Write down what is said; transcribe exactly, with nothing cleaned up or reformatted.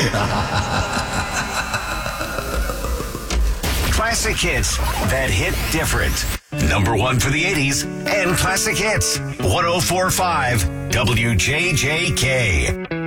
Classic hits that hit different. Number one for the eighties and classic hits. one oh four point five W J J K.